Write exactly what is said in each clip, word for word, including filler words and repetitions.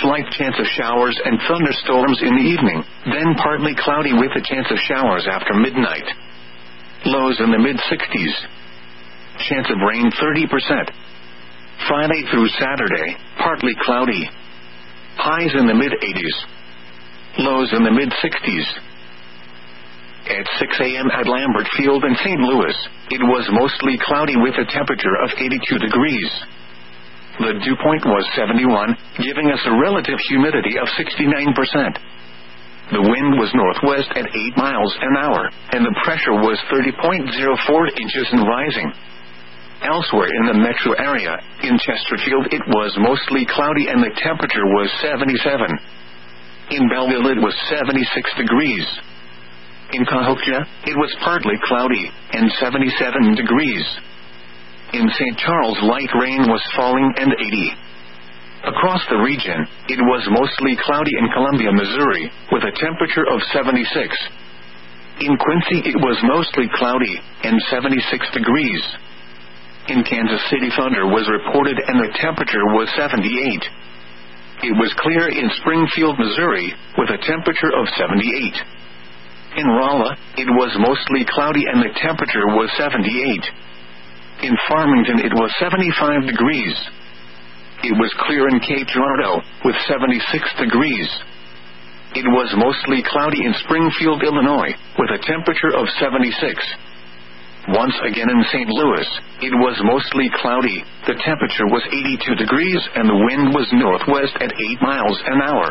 slight chance of showers and thunderstorms in the evening, then partly cloudy with a chance of showers after midnight. Lows in the mid-sixties. Chance of rain thirty percent. Friday through Saturday, partly cloudy. Highs in the mid-eighties. Lows in the mid-sixties. At six a.m. at Lambert Field in Saint Louis, it was mostly cloudy with a temperature of eighty-two degrees. The dew point was seventy-one, giving us a relative humidity of sixty-nine percent. The wind was northwest at eight miles an hour, and the pressure was thirty point zero four inches and rising. Elsewhere in the metro area, in Chesterfield it was mostly cloudy and the temperature was seventy-seven. In Belleville it was seventy-six degrees. In Cahokia, it was partly cloudy, and seventy-seven degrees. In Saint Charles light rain was falling and eighty. Across the region, it was mostly cloudy in Columbia, Missouri, with a temperature of seventy-six. In Quincy it was mostly cloudy, and seventy-six degrees. In Kansas City thunder was reported and the temperature was seventy-eight. It was clear in Springfield, Missouri, with a temperature of seventy-eight. In Rolla, it was mostly cloudy and the temperature was seventy-eight. In Farmington it was seventy-five degrees. It was clear in Cape Girardeau, with seventy-six degrees. It was mostly cloudy in Springfield, Illinois, with a temperature of seventy-six. Once again in Saint Louis, it was mostly cloudy, the temperature was eighty-two degrees and the wind was northwest at eight miles an hour.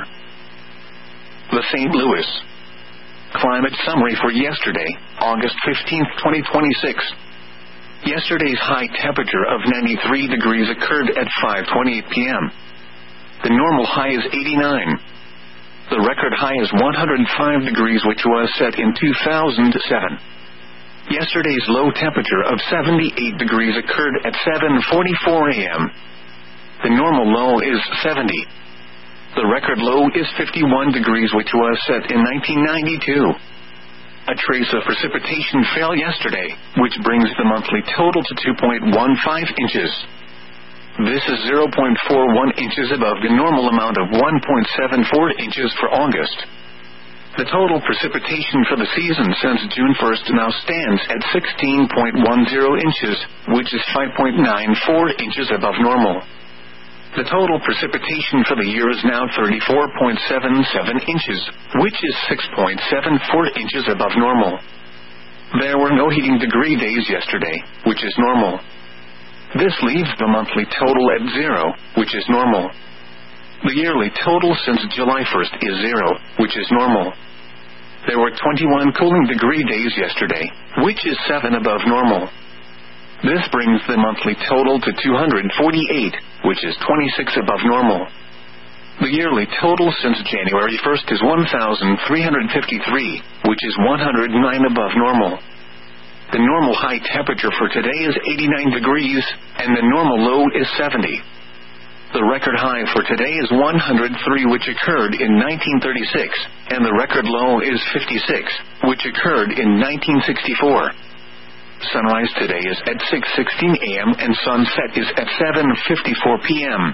The Saint Louis Climate Summary for yesterday, August fifteenth, twenty twenty-six. Yesterday's high temperature of ninety-three degrees occurred at five twenty-eight p.m. The normal high is eighty-nine. The record high is one hundred five degrees, which was set in two thousand seven. Yesterday's low temperature of seventy-eight degrees occurred at seven forty-four a.m. The normal low is seventy. The record low is fifty-one degrees, which was set in nineteen ninety-two. A trace of precipitation fell yesterday, which brings the monthly total to two point one five inches. This is zero point four one inches above the normal amount of one point seven four inches for August. The total precipitation for the season since June first now stands at sixteen point one zero inches, which is five point nine four inches above normal. The total precipitation for the year is now thirty-four point seven seven inches, which is six point seven four inches above normal. There were no heating degree days yesterday, which is normal. This leaves the monthly total at zero, which is normal. The yearly total since July first is zero, which is normal. There were twenty-one cooling degree days yesterday, which is seven above normal. This brings the monthly total to two hundred forty-eight, which is twenty-six above normal. The yearly total since January first is one thousand three hundred fifty-three, which is one hundred nine above normal. The normal high temperature for today is eighty-nine degrees, and the normal low is seventy. The record high for today is one hundred three, which occurred in nineteen thirty-six, and the record low is fifty-six, which occurred in nineteen sixty-four. Sunrise today is at six sixteen a.m. and sunset is at seven fifty-four p.m.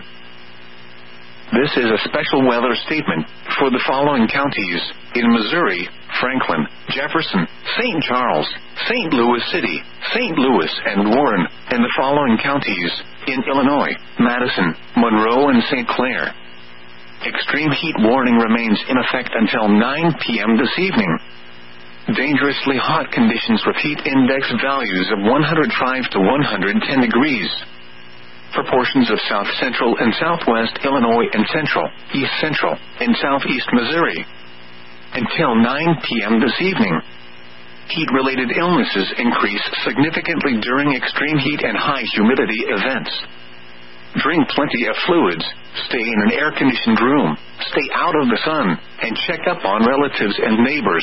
This is a special weather statement for the following counties: in Missouri, Franklin, Jefferson, Saint Charles, Saint Louis City, Saint Louis, and Warren, and the following counties: in Illinois, Madison, Monroe, and Saint Clair. Extreme heat warning remains in effect until nine p.m. this evening. Dangerously hot conditions with heat index values of one hundred five to one hundred ten degrees. For portions of south central and southwest Illinois and central, east central, and southeast Missouri. Until nine p.m. this evening. Heat-related illnesses increase significantly during extreme heat and high humidity events. Drink plenty of fluids, stay in an air-conditioned room, stay out of the sun, and check up on relatives and neighbors.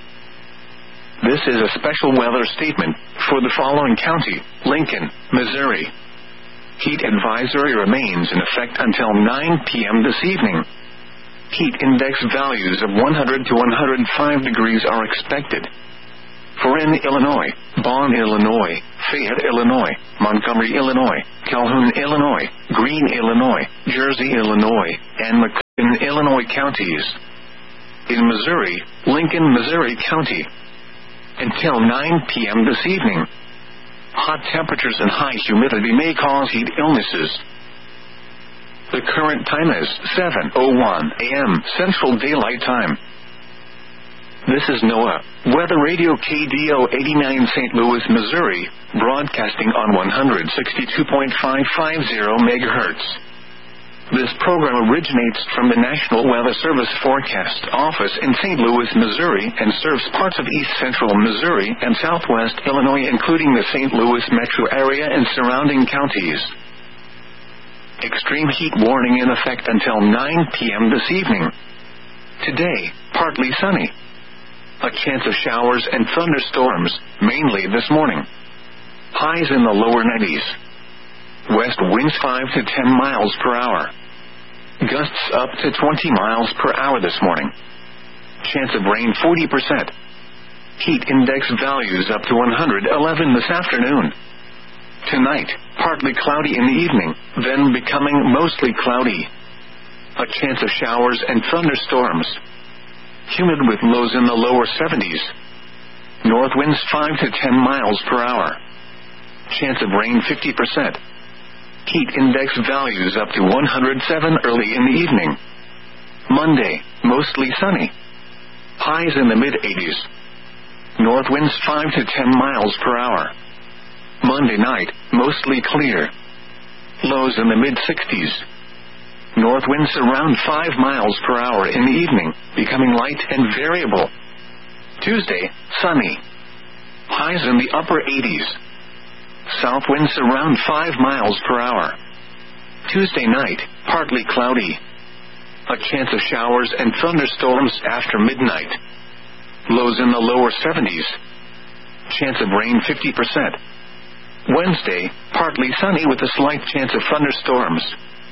This is a special weather statement for the following county: Lincoln, Missouri. Heat advisory remains in effect until nine p.m. this evening. Heat index values of one hundred to one hundred five degrees are expected. For in Illinois, Bonn, Illinois, Fayette, Illinois, Montgomery, Illinois, Calhoun, Illinois, Greene, Illinois, Jersey, Illinois, and McLean. in Illinois counties. In Missouri, Lincoln, Missouri County. Until nine p.m. this evening. Hot temperatures and high humidity may cause heat illnesses. The current time is seven oh one a.m. Central Daylight Time. This is NOAA Weather Radio K D O eighty-nine Saint Louis, Missouri, broadcasting on one sixty-two point five five zero megahertz. This program originates from the National Weather Service Forecast Office in Saint Louis, Missouri, and serves parts of east central Missouri and southwest Illinois, including the Saint Louis metro area and surrounding counties. Extreme heat warning in effect until nine p.m. this evening. Today, partly sunny. A chance of showers and thunderstorms, mainly this morning. Highs in the lower nineties. West winds five to ten miles per hour. Gusts up to twenty miles per hour this morning. Chance of rain forty percent. Heat index values up to one hundred eleven this afternoon. Tonight, partly cloudy in the evening, then becoming mostly cloudy. A chance of showers and thunderstorms. Humid with lows in the lower seventies. North winds five to ten miles per hour. Chance of rain fifty percent. Heat index values up to one hundred seven early in the evening. Monday, mostly sunny. Highs in the mid-eighties. North winds five to ten miles per hour. Monday night, mostly clear. Lows in the mid-sixties. North winds around five miles per hour in the evening, becoming light and variable. Tuesday, sunny. Highs in the upper eighties. South winds around five miles per hour. Tuesday night, partly cloudy. A chance of showers and thunderstorms after midnight. Lows in the lower seventies. Chance of rain fifty percent. Wednesday, partly sunny with a slight chance of thunderstorms.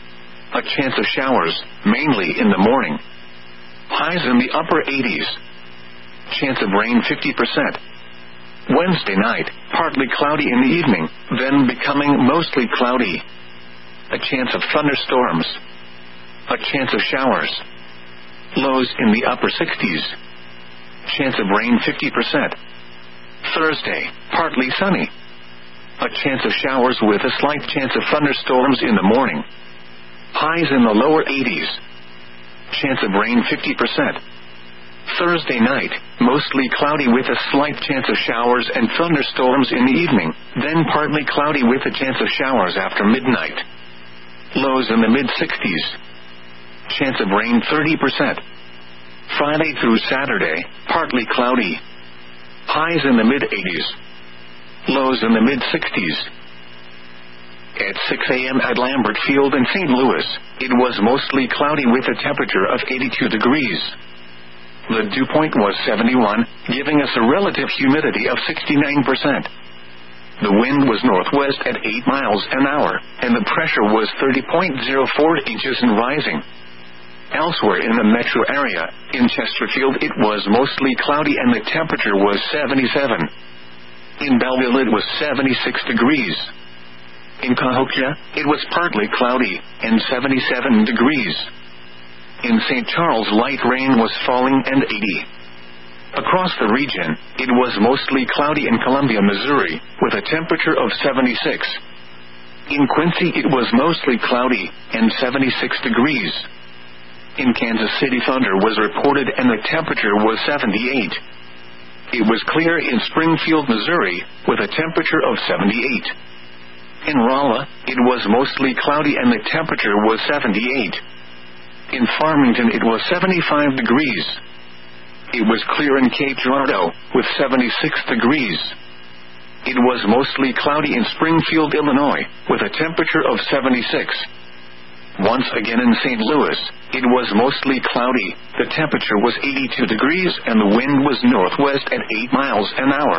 A chance of showers, mainly in the morning. Highs in the upper eighties. Chance of rain fifty percent. Wednesday night, partly cloudy in the evening, then becoming mostly cloudy. A chance of thunderstorms. A chance of showers. Lows in the upper sixties. Chance of rain fifty percent. Thursday, partly sunny. A chance of showers with a slight chance of thunderstorms in the morning. Highs in the lower eighties. Chance of rain fifty percent. Thursday night, mostly cloudy with a slight chance of showers and thunderstorms in the evening, then partly cloudy with a chance of showers after midnight. Lows in the mid-sixties. Chance of rain thirty percent. Friday through Saturday, partly cloudy. Highs in the mid-eighties. Lows in the mid-sixties. At six a.m. at Lambert Field in Saint Louis, it was mostly cloudy with a temperature of eighty-two degrees. The dew point was seventy-one, giving us a relative humidity of sixty-nine percent. The wind was northwest at eight miles an hour, and the pressure was thirty point zero four inches and rising. Elsewhere in the metro area, in Chesterfield, it was mostly cloudy and the temperature was seventy-seven. In Belleville, it was seventy-six degrees. In Cahokia, it was partly cloudy, and seventy-seven degrees. In Saint Charles, light rain was falling and eighty. Across the region, it was mostly cloudy in Columbia, Missouri, with a temperature of seventy-six. In Quincy, it was mostly cloudy, and seventy-six degrees. In Kansas City, thunder was reported and the temperature was seventy-eight. It was clear in Springfield, Missouri, with a temperature of seventy-eight. In Rolla, it was mostly cloudy and the temperature was seventy-eight. In Farmington, it was seventy-five degrees. It was clear in Cape Girardeau, with seventy-six degrees. It was mostly cloudy in Springfield, Illinois, with a temperature of seventy-six. Once again in Saint Louis, it was mostly cloudy, the temperature was eighty-two degrees and the wind was northwest at eight miles an hour.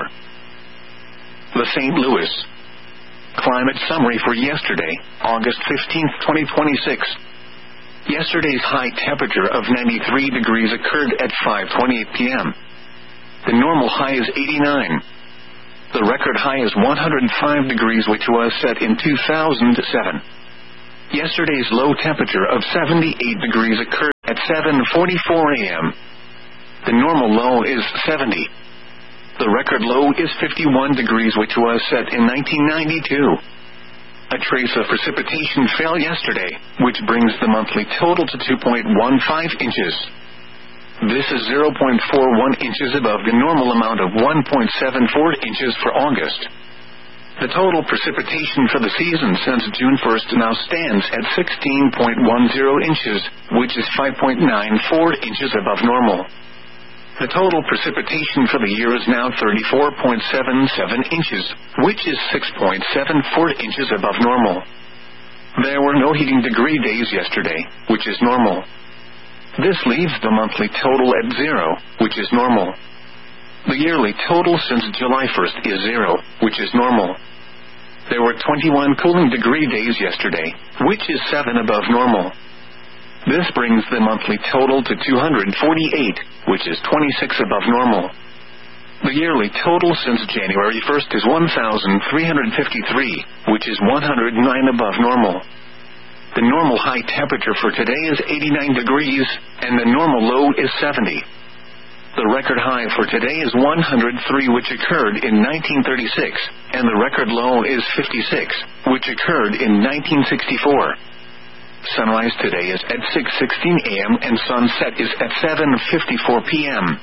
The Saint Louis Climate Summary for yesterday, August fifteenth, twenty twenty-six. Yesterday's high temperature of ninety-three degrees occurred at five twenty-eight p.m. The normal high is eighty-nine. The record high is one hundred five degrees, which was set in two thousand seven. Yesterday's low temperature of seventy-eight degrees occurred at seven forty-four a.m. The normal low is seventy. The record low is fifty-one degrees, which was set in nineteen ninety-two. A trace of precipitation fell yesterday, which brings the monthly total to two point one five inches. This is zero point four one inches above the normal amount of one point seven four inches for August. The total precipitation for the season since June first now stands at sixteen point one zero inches, which is five point nine four inches above normal. The total precipitation for the year is now thirty-four point seven seven inches, which is six point seven four inches above normal. There were no heating degree days yesterday, which is normal. This leaves the monthly total at zero, which is normal. The yearly total since July first is zero, which is normal. There were twenty-one cooling degree days yesterday, which is seven above normal. This brings the monthly total to two hundred forty-eight, which is twenty-six above normal. The yearly total since January first is one thousand three hundred fifty-three, which is one hundred nine above normal. The normal high temperature for today is eighty-nine degrees, and the normal low is seventy. The record high for today is one hundred three, which occurred in nineteen thirty-six, and the record low is fifty-six, which occurred in nineteen sixty-four. Sunrise today is at six sixteen a.m. and sunset is at seven fifty-four p.m.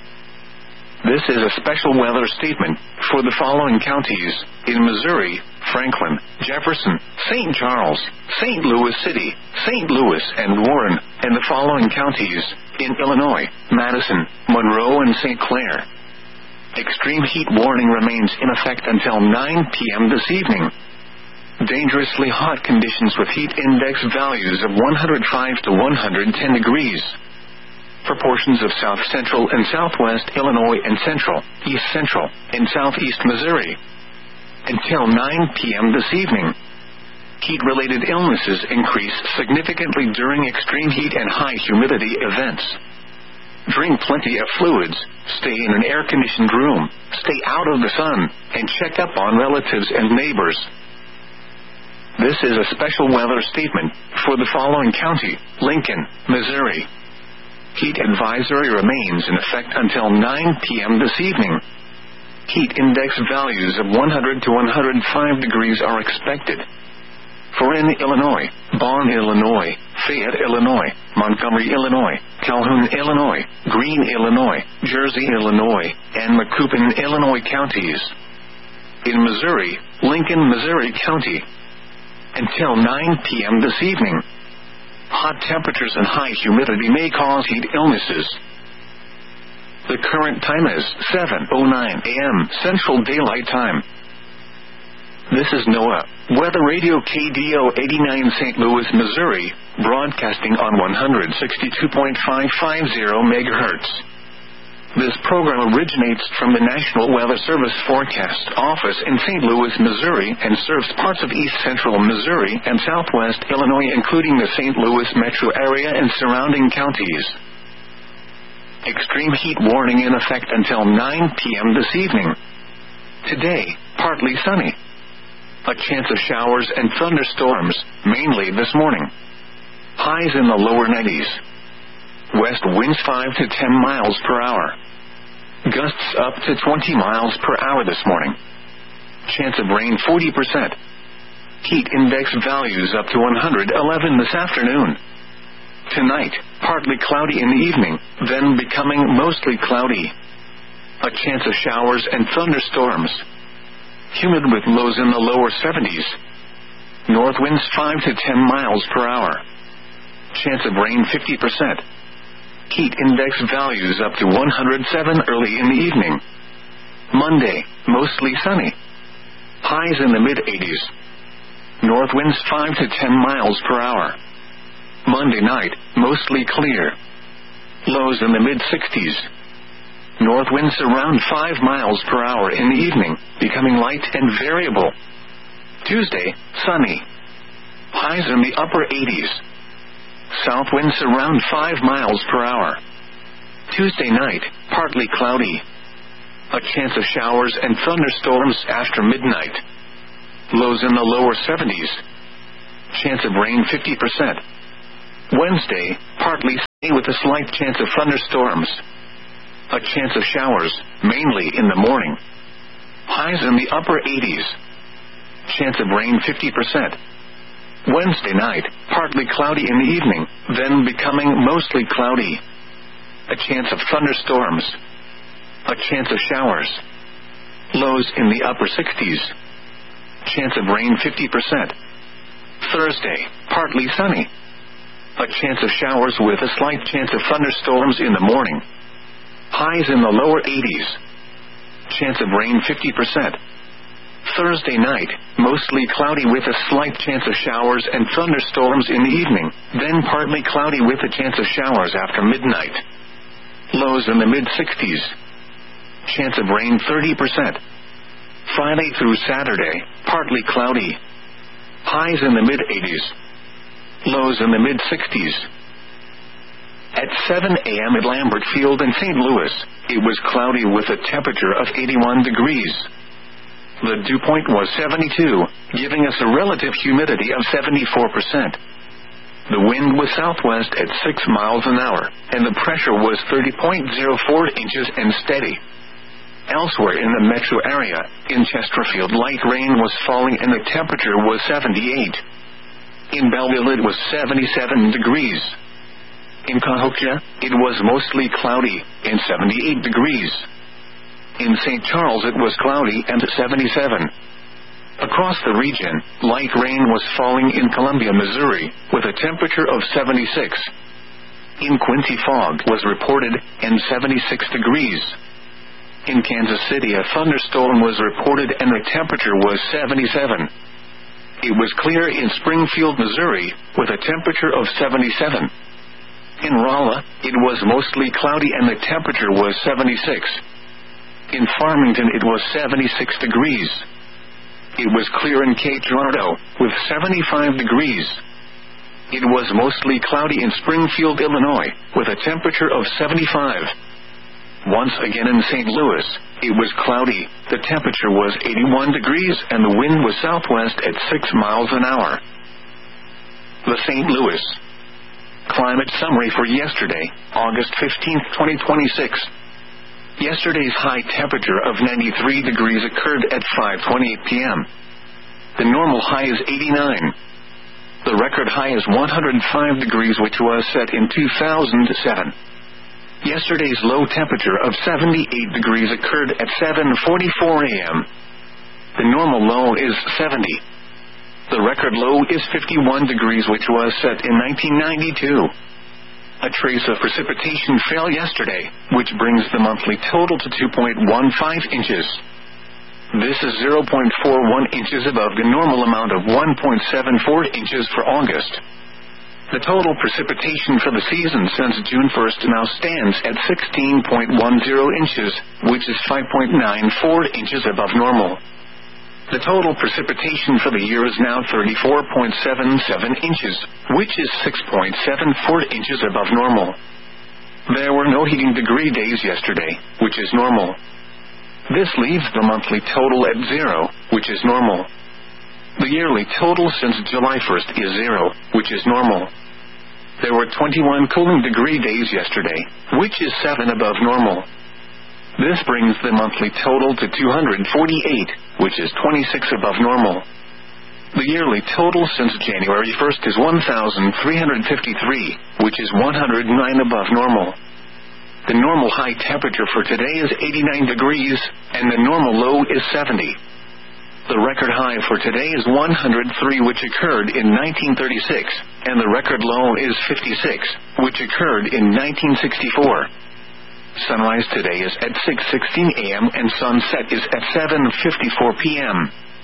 This is a special weather statement for the following counties: in Missouri, Franklin, Jefferson, Saint Charles, Saint Louis City, Saint Louis, and Warren, and the following counties: in Illinois, Madison, Monroe, and Saint Clair. Extreme heat warning remains in effect until nine p.m. this evening. Dangerously hot conditions with heat index values of one hundred five to one hundred ten degrees. For portions of south central and southwest Illinois and central, east central, and southeast Missouri. Until nine p.m. this evening. Heat-related illnesses increase significantly during extreme heat and high humidity events. Drink plenty of fluids, stay in an air-conditioned room, stay out of the sun, and check up on relatives and neighbors. This is a special weather statement for the following county: Lincoln, Missouri. Heat advisory remains in effect until nine p.m. this evening. Heat index values of one hundred to one hundred five degrees are expected. For in Illinois, Bonn, Illinois, Fayette, Illinois, Montgomery, Illinois, Calhoun, Illinois, Greene, Illinois, Jersey, Illinois, and Macoupin, Illinois counties. In Missouri, Lincoln, Missouri County. Until nine p.m. this evening. Hot temperatures and high humidity may cause heat illnesses. The current time is seven oh nine a.m. Central Daylight Time. This is NOAA Weather Radio K D O eighty-nine Saint Louis, Missouri, broadcasting on one hundred sixty-two point five five zero megahertz. This program originates from the National Weather Service Forecast Office in Saint Louis, Missouri, and serves parts of east central Missouri and southwest Illinois, including the Saint Louis metro area and surrounding counties. Extreme heat warning in effect until nine p.m. this evening. Today, partly sunny. A chance of showers and thunderstorms, mainly this morning. Highs in the lower nineties. West winds five to ten miles per hour. Gusts up to twenty miles per hour this morning. Chance of rain forty percent. Heat index values up to one hundred eleven this afternoon. Tonight, partly cloudy in the evening, then becoming mostly cloudy. A chance of showers and thunderstorms. Humid with lows in the lower seventies. North winds five to ten miles per hour. Chance of rain fifty percent. Heat index values up to one hundred seven early in the evening. Monday, mostly sunny. Highs in the mid-eighties. North winds five to ten miles per hour. Monday night, mostly clear. Lows in the mid-sixties. North winds around five miles per hour in the evening, becoming light and variable. Tuesday, sunny. Highs in the upper eighties. South winds around five miles per hour. Tuesday night, partly cloudy. A chance of showers and thunderstorms after midnight. Lows in the lower seventies. Chance of rain fifty percent. Wednesday, partly sunny with a slight chance of thunderstorms. A chance of showers, mainly in the morning. Highs in the upper eighties. Chance of rain fifty percent. Wednesday night, partly cloudy in the evening, then becoming mostly cloudy. A chance of thunderstorms. A chance of showers. Lows in the upper sixties. Chance of rain fifty percent. Thursday, partly sunny. A chance of showers with a slight chance of thunderstorms in the morning. Highs in the lower eighties. Chance of rain fifty percent. Thursday night, mostly cloudy with a slight chance of showers and thunderstorms in the evening, then partly cloudy with a chance of showers after midnight. Lows in the mid-sixties. Chance of rain thirty percent. Friday through Saturday, partly cloudy. Highs in the mid-eighties. Lows in the mid-sixties. At seven a.m. at Lambert Field in Saint Louis, it was cloudy with a temperature of eighty-one degrees. The dew point was seventy-two, giving us a relative humidity of seventy-four percent. The wind was southwest at six miles an hour, and the pressure was thirty point zero four inches and steady. Elsewhere in the metro area, in Chesterfield, light rain was falling and the temperature was seventy-eight. In Belleville it was seventy-seven degrees. In Cahokia, it was mostly cloudy, and seventy-eight degrees. In Saint Charles it was cloudy and seventy-seven. Across the region, light rain was falling in Columbia, Missouri, with a temperature of seventy-six. In Quincy fog was reported, and seventy-six degrees. In Kansas City a thunderstorm was reported and the temperature was seventy-seven. It was clear in Springfield, Missouri, with a temperature of seventy-seven. In Rolla, it was mostly cloudy and the temperature was seventy-six. In Farmington it was seventy-six degrees. It was clear in Cape Girardeau, with seventy-five degrees. It was mostly cloudy in Springfield, Illinois, with a temperature of seventy-five. Once again in Saint Louis, it was cloudy, the temperature was eighty-one degrees and the wind was southwest at six miles an hour. The Saint Louis Climate Summary for yesterday, August fifteenth, twenty twenty-six. Yesterday's high temperature of ninety-three degrees occurred at five twenty-eight p.m. The normal high is eighty-nine. The record high is one hundred five degrees, which was set in two thousand seven. Yesterday's low temperature of seventy-eight degrees occurred at seven forty-four a.m. The normal low is seventy. The record low is fifty-one degrees, which was set in nineteen ninety-two. A trace of precipitation fell yesterday, which brings the monthly total to two point one five inches. This is zero point four one inches above the normal amount of one point seven four inches for August. The total precipitation for the season since June first now stands at sixteen point one zero inches, which is five point nine four inches above normal. The total precipitation for the year is now thirty-four point seven seven inches, which is six point seven four inches above normal. There were no heating degree days yesterday, which is normal. This leaves the monthly total at zero, which is normal. The yearly total since July first is zero, which is normal. There were twenty-one cooling degree days yesterday, which is seven above normal. This brings the monthly total to two hundred forty-eight, which is twenty-six above normal. The yearly total since January first is one thousand three hundred fifty-three, which is one hundred nine above normal. The normal high temperature for today is eighty-nine degrees, and the normal low is seventy. The record high for today is one hundred three, which occurred in nineteen thirty-six, and the record low is fifty-six, which occurred in nineteen sixty-four. Sunrise today is at six sixteen a.m. and sunset is at seven fifty-four p.m.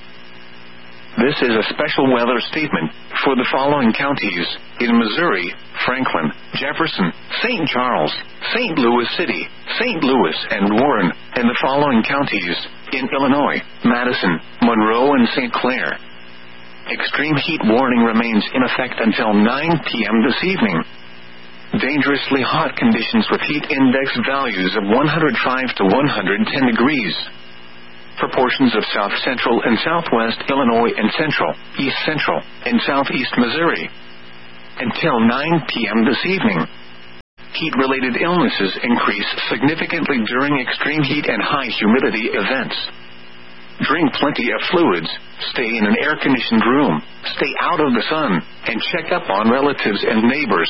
This is a special weather statement for the following counties: in Missouri, Franklin, Jefferson, Saint Charles, Saint Louis City, Saint Louis, and Warren, and the following counties: in Illinois, Madison, Monroe, and Saint Clair. Extreme heat warning remains in effect until nine p.m. this evening. Dangerously hot conditions with heat index values of one hundred five to one hundred ten degrees. for portions of south central and southwest Illinois and central, east central, and southeast Missouri. Until nine p.m. this evening. Heat-related illnesses increase significantly during extreme heat and high humidity events. Drink plenty of fluids, stay in an air-conditioned room, stay out of the sun, and check up on relatives and neighbors.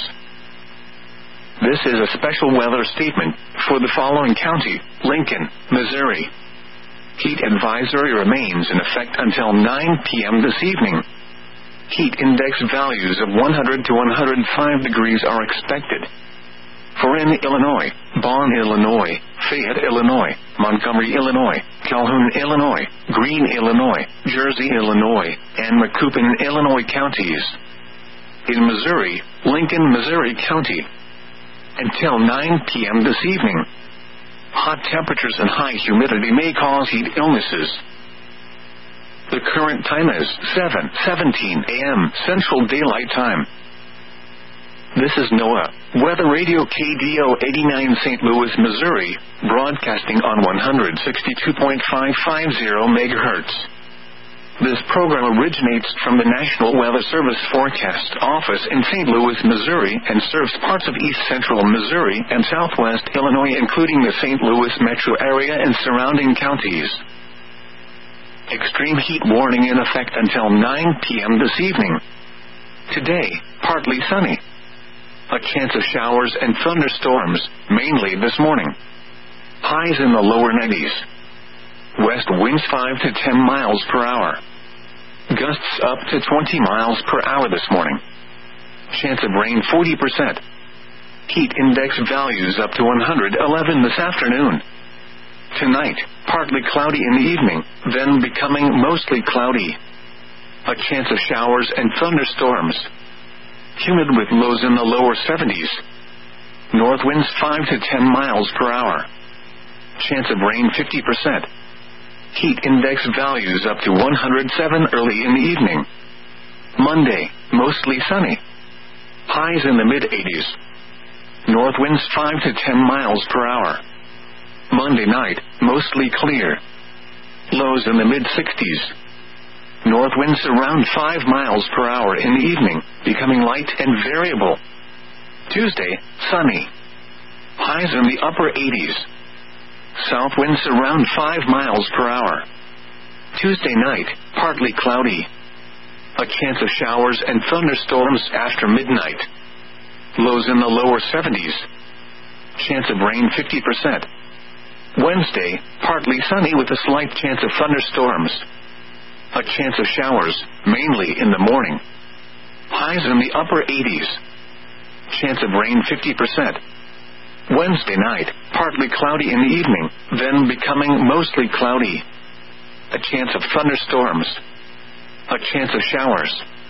This is a special weather statement for the following county: Lincoln, Missouri. Heat advisory remains in effect until nine p.m. this evening. Heat index values of one hundred to one hundred five degrees are expected. For in Illinois, Bonn, Illinois, Fayette, Illinois, Montgomery, Illinois, Calhoun, Illinois, Greene, Illinois, Jersey, Illinois, and Macoupin, Illinois counties. In Missouri, Lincoln, Missouri County. Until nine p.m. this evening. Hot temperatures and high humidity may cause heat illnesses. The current time is seven seventeen a.m. Central Daylight Time. This is NOAA Weather Radio K D O eighty-nine Saint Louis, Missouri, broadcasting on one sixty-two point five five zero megahertz. This program originates from the National Weather Service Forecast Office in Saint Louis, Missouri, and serves parts of east central Missouri and southwest Illinois, including the Saint Louis metro area and surrounding counties. Extreme heat warning in effect until nine p.m. this evening. Today, partly sunny. A chance of showers and thunderstorms, mainly this morning. Highs in the lower nineties. West winds five to ten miles per hour. Gusts up to twenty miles per hour this morning. Chance of rain forty percent. Heat index values up to one hundred eleven this afternoon. Tonight, partly cloudy in the evening, then becoming mostly cloudy. A chance of showers and thunderstorms. Humid with lows in the lower seventies. North winds five to ten miles per hour. Chance of rain fifty percent. Heat index values up to one hundred seven early in the evening. Monday, mostly sunny. Highs in the mid-eighties. North winds five to ten miles per hour. Monday night, mostly clear. Lows in the mid-sixties. North winds around five miles per hour in the evening, becoming light and variable. Tuesday, sunny. Highs in the upper eighties. South winds around five miles per hour. Tuesday night, partly cloudy. A chance of showers and thunderstorms after midnight. Lows in the lower seventies. Chance of rain fifty percent. Wednesday, partly sunny with a slight chance of thunderstorms. A chance of showers, mainly in the morning. Highs in the upper eighties. Chance of rain fifty percent. Wednesday night, partly cloudy in the evening, then becoming mostly cloudy. A chance of thunderstorms. A chance of showers.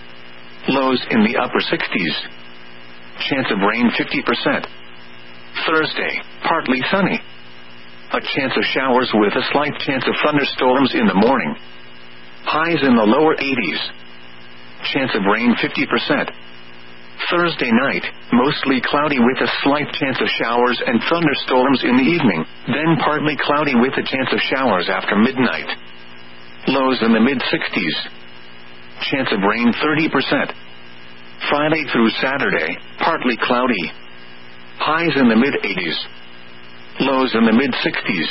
Lows in the upper sixties. Chance of rain fifty percent. Thursday, partly sunny. A chance of showers with a slight chance of thunderstorms in the morning. Highs in the lower eighties. Chance of rain fifty percent. Thursday night, mostly cloudy with a slight chance of showers and thunderstorms in the evening, then partly cloudy with a chance of showers after midnight. Lows in the mid-sixties. Chance of rain thirty percent. Friday through Saturday, partly cloudy. Highs in the mid-eighties. Lows in the mid-sixties.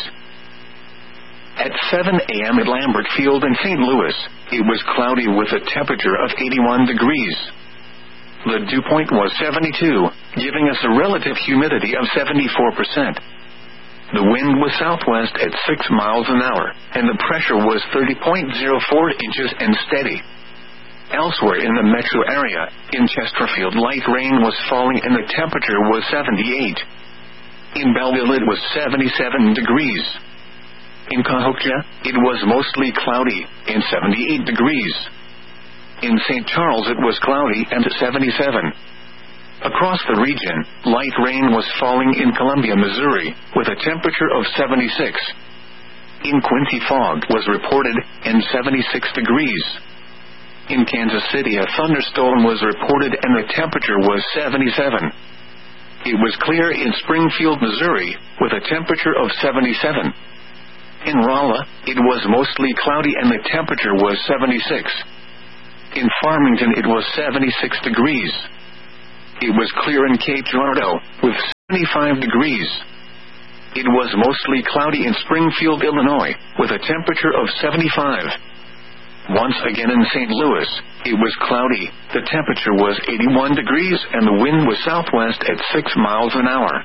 At seven a.m. at Lambert Field in Saint Louis, it was cloudy with a temperature of eighty-one degrees. The dew point was seventy-two, giving us a relative humidity of seventy-four percent. The wind was southwest at six miles an hour, and the pressure was thirty point zero four inches and steady. Elsewhere in the metro area, in Chesterfield, light rain was falling and the temperature was seventy-eight. In Belleville it was seventy-seven degrees. In Cahokia, it was mostly cloudy, and seventy-eight degrees. In Saint Charles it was cloudy and seventy-seven. Across the region, light rain was falling in Columbia, Missouri, with a temperature of seventy-six. In Quincy fog was reported, and seventy-six degrees. In Kansas City a thunderstorm was reported and the temperature was seventy-seven. It was clear in Springfield, Missouri, with a temperature of seventy-seven. In Rolla, it was mostly cloudy and the temperature was seventy-six. In Farmington, it was seventy-six degrees. It was clear in Cape Girardeau, with seventy-five degrees. It was mostly cloudy in Springfield, Illinois, with a temperature of seventy-five. Once again in Saint Louis, it was cloudy, the temperature was eighty-one degrees and the wind was southwest at six miles an hour.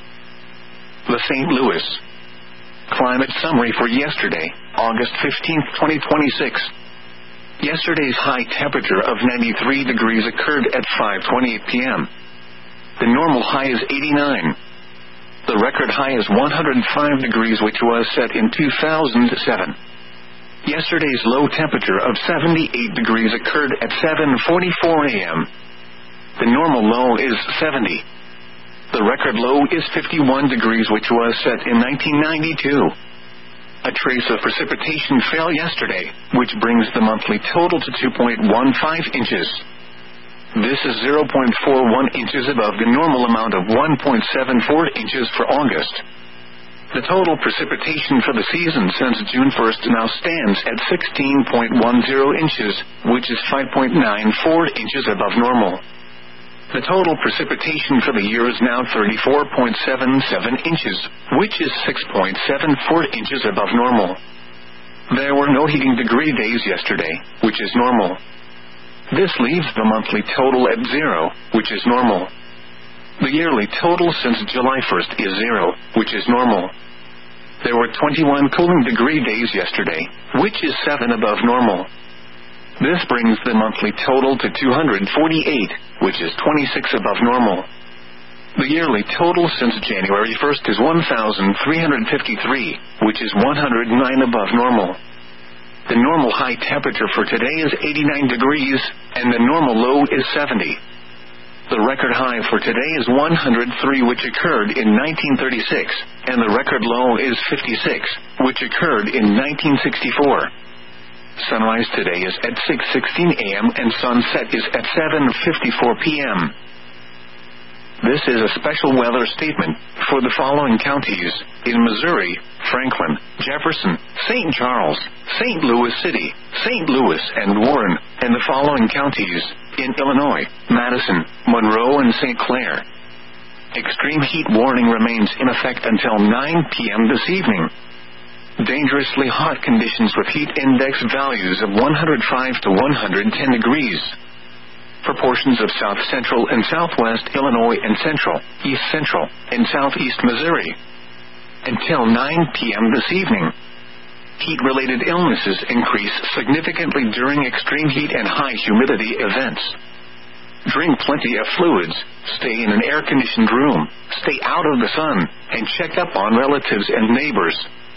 The Saint Louis Climate Summary for yesterday, August fifteenth, twenty twenty-six. Yesterday's high temperature of ninety-three degrees occurred at five twenty-eight p.m. The normal high is eighty-nine. The record high is one hundred five degrees, which was set in two thousand seven. Yesterday's low temperature of seventy-eight degrees occurred at seven forty-four a.m. The normal low is seventy. The record low is fifty-one degrees, which was set in nineteen ninety-two. A trace of precipitation fell yesterday, which brings the monthly total to two point one five inches. This is zero point four one inches above the normal amount of one point seven four inches for August. The total precipitation for the season since June first now stands at sixteen point one zero inches, which is five point nine four inches above normal. The total precipitation for the year is now thirty-four point seven seven inches, which is six point seven four inches above normal. There were no heating degree days yesterday, which is normal. This leaves the monthly total at zero, which is normal. The yearly total since July first is zero, which is normal. There were twenty-one cooling degree days yesterday, which is seven above normal. This brings the monthly total to two hundred forty-eight, which is twenty-six above normal. The yearly total since January first is one thousand three hundred fifty-three, which is one hundred nine above normal. The normal high temperature for today is eighty-nine degrees, and the normal low is seventy. The record high for today is one hundred three, which occurred in nineteen thirty-six, and the record low is fifty-six, which occurred in nineteen sixty-four. Sunrise today is at six sixteen a.m. and sunset is at seven fifty-four p.m. This is a special weather statement for the following counties: in Missouri, Franklin, Jefferson, Saint Charles, Saint Louis City, Saint Louis, and Warren, and the following counties: in Illinois, Madison, Monroe, and Saint Clair. Extreme heat warning remains in effect until nine p.m. this evening. Dangerously hot conditions with heat index values of one hundred five to one hundred ten degrees. For portions of south central and southwest Illinois and central, east central, and southeast Missouri. Until nine p.m. this evening. Heat-related illnesses increase significantly during extreme heat and high humidity events. Drink plenty of fluids, stay in an air-conditioned room, stay out of the sun, and check up on relatives and neighbors.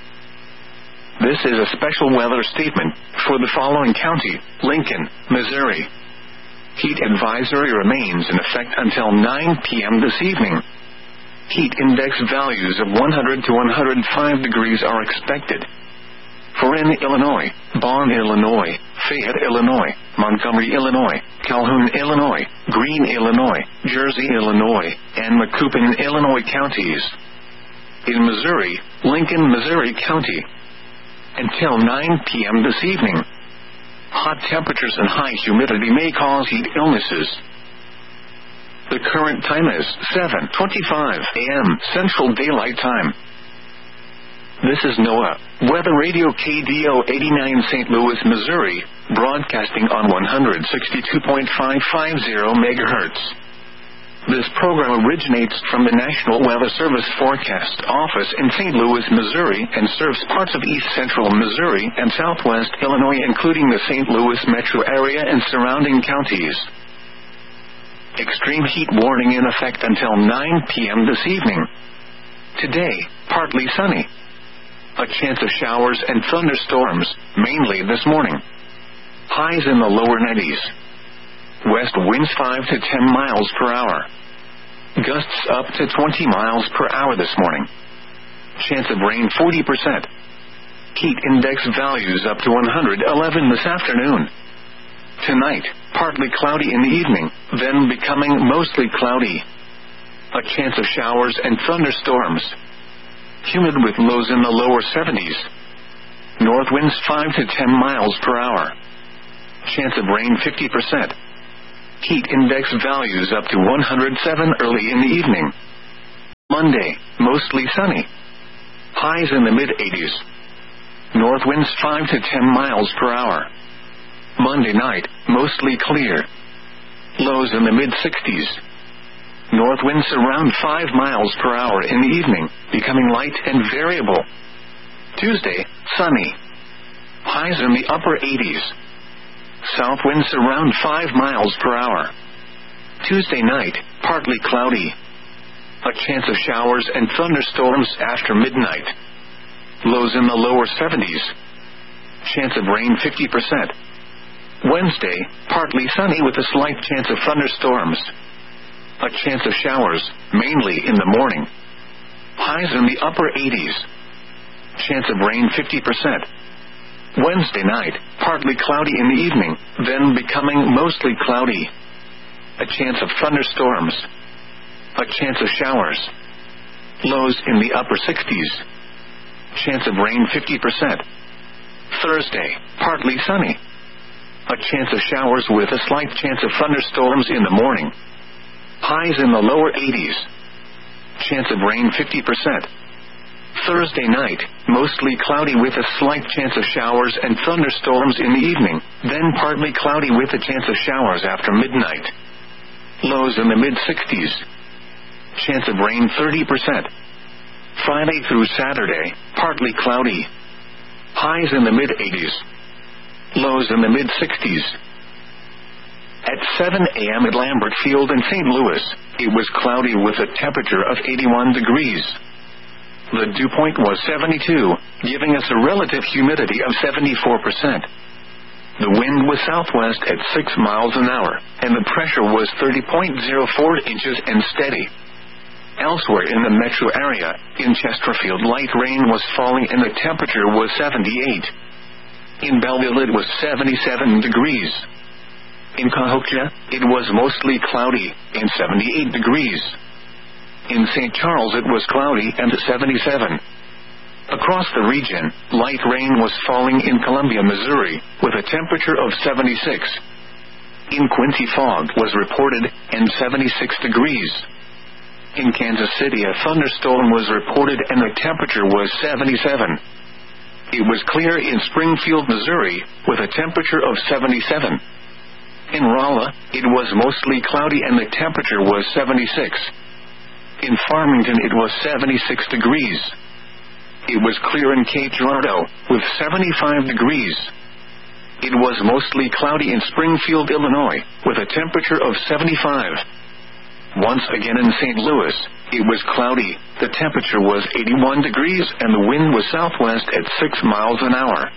This is a special weather statement for the following county: Lincoln, Missouri. Heat advisory remains in effect until nine p.m. this evening. Heat index values of one hundred to one hundred five degrees are expected. For in Illinois, Bonn, Illinois, Fayette, Illinois, Montgomery, Illinois, Calhoun, Illinois, Greene, Illinois, Jersey, Illinois, and Macoupin, Illinois counties. In Missouri, Lincoln, Missouri County. Until nine p.m. this evening. Hot temperatures and high humidity may cause heat illnesses. The current time is seven twenty-five a.m. Central Daylight Time. This is NOAA Weather Radio K D O eighty-nine Saint Louis, Missouri, broadcasting on one hundred sixty-two point five five zero megahertz. This program originates from the National Weather Service Forecast Office in Saint Louis, Missouri, and serves parts of east central Missouri and southwest Illinois, including the Saint Louis metro area and surrounding counties. Extreme heat warning in effect until nine p.m. this evening. Today, partly sunny. A chance of showers and thunderstorms, mainly this morning. Highs in the lower nineties. West winds five to ten miles per hour. Gusts up to twenty miles per hour this morning. Chance of rain forty percent. Heat index values up to one hundred eleven this afternoon. Tonight, partly cloudy in the evening, then becoming mostly cloudy. A chance of showers and thunderstorms. Humid with lows in the lower seventies. North winds five to ten miles per hour. Chance of rain fifty percent. Heat index values up to one hundred seven early in the evening. Monday, mostly sunny. Highs in the mid eighties. North winds five to ten miles per hour. Monday night, mostly clear. Lows in the mid sixties. North winds around five miles per hour in the evening, becoming light and variable. Tuesday, sunny. Highs in the upper eighties. South winds around five miles per hour. Tuesday night, partly cloudy. A chance of showers and thunderstorms after midnight. Lows in the lower seventies. Chance of rain fifty percent. Wednesday, partly sunny with a slight chance of thunderstorms. A chance of showers, mainly in the morning. Highs in the upper eighties. Chance of rain fifty percent. Wednesday night, partly cloudy in the evening, then becoming mostly cloudy. A chance of thunderstorms. A chance of showers. Lows in the upper sixties. Chance of rain fifty percent. Thursday, partly sunny. A chance of showers with a slight chance of thunderstorms in the morning. Highs in the lower eighties. Chance of rain fifty percent. Thursday night, mostly cloudy with a slight chance of showers and thunderstorms in the evening, then partly cloudy with a chance of showers after midnight. Lows in the mid sixties. Chance of rain thirty percent. Friday through Saturday, partly cloudy. Highs in the mid eighties. Lows in the mid sixties. At seven a.m. at Lambert Field in Saint Louis, it was cloudy with a temperature of eighty-one degrees. The dew point was seventy-two, giving us a relative humidity of seventy-four percent. The wind was southwest at six miles an hour, and the pressure was thirty point zero four inches and steady. Elsewhere in the metro area, in Chesterfield, light rain was falling and the temperature was seventy-eight. In Belleville, it was seventy-seven degrees. In Cahokia, it was mostly cloudy, and seventy-eight degrees. In Saint Charles, it was cloudy and seventy-seven. Across the region, light rain was falling in Columbia, Missouri, with a temperature of seventy-six. In Quincy, fog was reported, and seventy-six degrees. In Kansas City, a thunderstorm was reported and the temperature was seventy-seven. It was clear in Springfield, Missouri, with a temperature of seventy-seven. In Rolla, it was mostly cloudy and the temperature was seventy-six. In Farmington, it was seventy-six degrees. It was clear in Cape Girardeau, with seventy-five degrees. It was mostly cloudy in Springfield, Illinois, with a temperature of seventy-five. Once again in Saint Louis, it was cloudy, the temperature was eighty-one degrees and the wind was southwest at six miles an hour.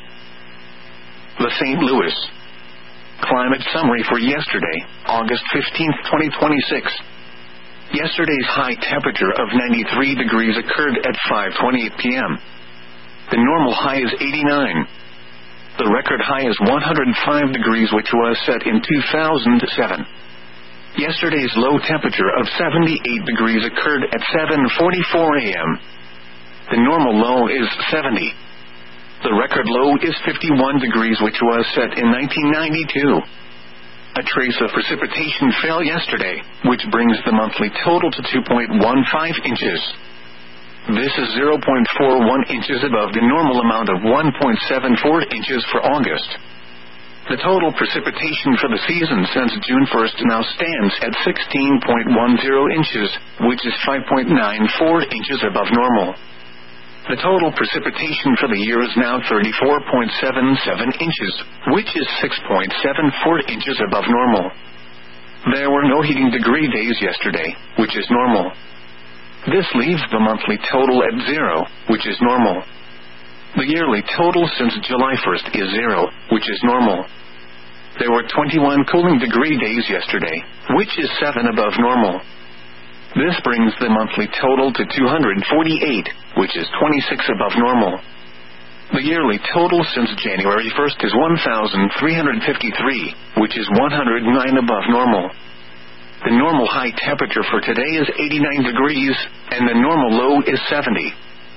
The Saint Louis Climate Summary for yesterday, August fifteenth, twenty twenty-six. Yesterday's high temperature of ninety-three degrees occurred at five twenty-eight p.m. The normal high is eighty-nine. The record high is one hundred five degrees, which was set in two thousand seven. Yesterday's low temperature of seventy-eight degrees occurred at seven forty-four a.m. The normal low is seventy. The record low is fifty-one degrees, which was set in nineteen ninety-two. A trace of precipitation fell yesterday, which brings the monthly total to two point one five inches. This is zero point four one inches above the normal amount of one point seven four inches for August. The total precipitation for the season since June first now stands at sixteen point one zero inches, which is five point nine four inches above normal. The total precipitation for the year is now thirty-four point seven seven inches, which is six point seven four inches above normal. There were no heating degree days yesterday, which is normal. This leaves the monthly total at zero, which is normal. The yearly total since July first is zero, which is normal. There were twenty-one cooling degree days yesterday, which is seven above normal. This brings the monthly total to two hundred forty-eight, which is twenty-six above normal. The yearly total since January first is one thousand three hundred fifty-three, which is one hundred nine above normal. The normal high temperature for today is eighty-nine degrees, and the normal low is seventy.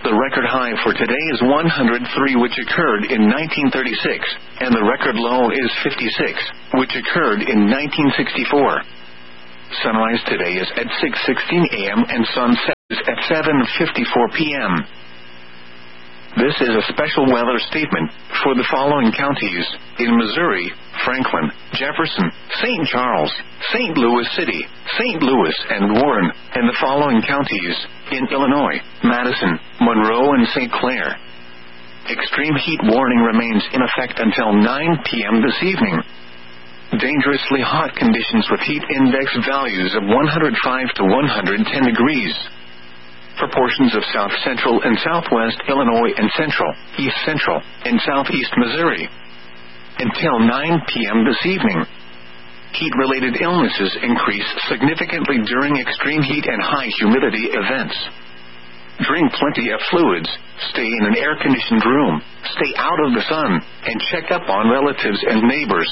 The record high for today is one hundred three, which occurred in nineteen thirty-six, and the record low is fifty-six, which occurred in nineteen sixty-four. Sunrise today is at six sixteen a m and sunset is at seven fifty-four p m This is a special weather statement for the following counties: in Missouri, Franklin, Jefferson, Saint Charles, Saint Louis City, Saint Louis, and Warren, and the following counties: in Illinois, Madison, Monroe, and Saint Clair. Extreme heat warning remains in effect until nine p m this evening. Dangerously hot conditions with heat index values of one hundred five to one hundred ten degrees. For portions of south central and southwest Illinois and central, east central, and southeast Missouri. Until nine p m this evening. Heat-related illnesses increase significantly during extreme heat and high humidity events. Drink plenty of fluids, stay in an air-conditioned room, stay out of the sun, and check up on relatives and neighbors.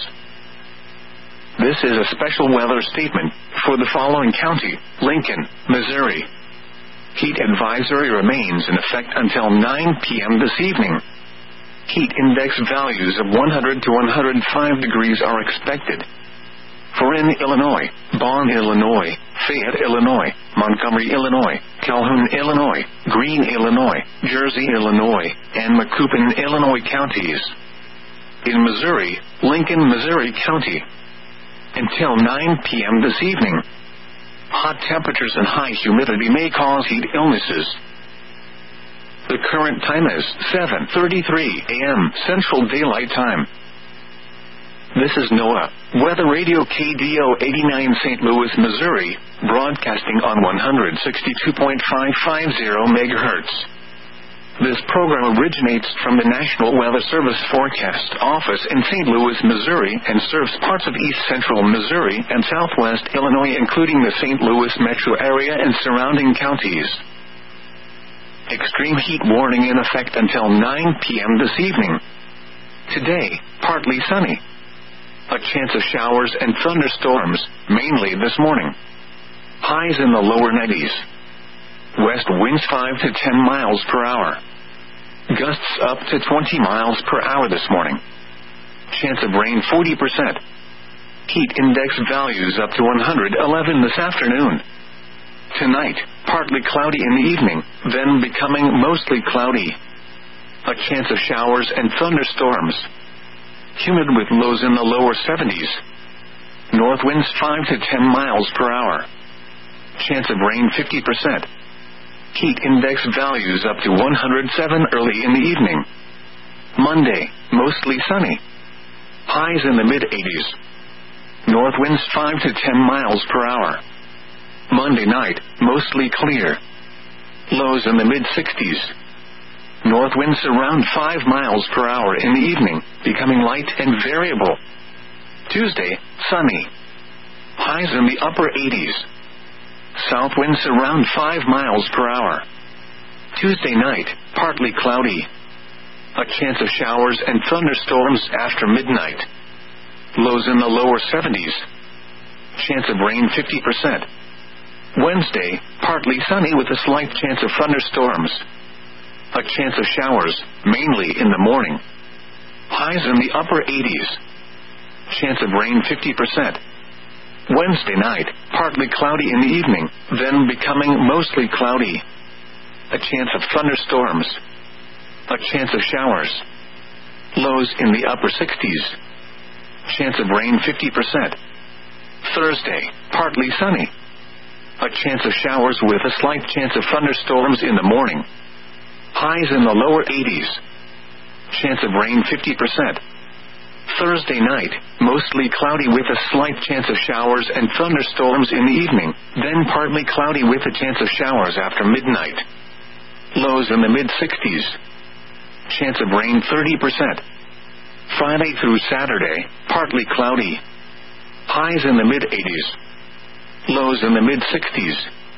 This is a special weather statement for the following county: Lincoln, Missouri. Heat advisory remains in effect until nine p m this evening. Heat index values of one hundred to one hundred five degrees are expected. For in Illinois, Bonn, Illinois, Fayette, Illinois, Montgomery, Illinois, Calhoun, Illinois, Greene, Illinois, Jersey, Illinois, and Macoupin, Illinois counties. In Missouri, Lincoln, Missouri County. Until nine p m this evening. Hot temperatures and high humidity may cause heat illnesses. The current time is seven thirty-three a m Central Daylight Time. This is NOAA Weather Radio K D O eighty-nine Saint Louis, Missouri, broadcasting on one hundred sixty-two point five five zero megahertz. This program originates from the National Weather Service Forecast Office in Saint Louis, Missouri, and serves parts of east central Missouri and southwest Illinois, including the Saint Louis metro area and surrounding counties. Extreme heat warning in effect until nine p m this evening. Today, partly sunny. A chance of showers and thunderstorms, mainly this morning. Highs in the lower nineties. West winds five to ten miles per hour. Gusts up to twenty miles per hour this morning. Chance of rain forty percent. Heat index values up to one hundred eleven this afternoon. Tonight, partly cloudy in the evening, then becoming mostly cloudy. A chance of showers and thunderstorms. Humid with lows in the lower seventies. North winds five to ten miles per hour. Chance of rain fifty percent. Heat index values up to one hundred seven early in the evening. Monday, mostly sunny. Highs in the mid-eighties. North winds five to ten miles per hour. Monday night, mostly clear. Lows in the mid-sixties. North winds around five miles per hour in the evening, becoming light and variable. Tuesday, sunny. Highs in the upper eighties. South winds around five miles per hour. Tuesday night, partly cloudy. A chance of showers and thunderstorms after midnight. Lows in the lower seventies. Chance of rain fifty percent. Wednesday, partly sunny with a slight chance of thunderstorms. A chance of showers, mainly in the morning. Highs in the upper eighties. Chance of rain fifty percent. Wednesday night, partly cloudy in the evening, then becoming mostly cloudy. A chance of thunderstorms. A chance of showers. Lows in the upper sixties. Chance of rain fifty percent. Thursday, partly sunny. A chance of showers with a slight chance of thunderstorms in the morning. Highs in the lower eighties. Chance of rain fifty percent. Thursday night, mostly cloudy with a slight chance of showers and thunderstorms in the evening, then partly cloudy with a chance of showers after midnight. Lows in the mid-sixties. Chance of rain thirty percent. Friday through Saturday, partly cloudy. Highs in the mid-eighties. Lows in the mid-sixties.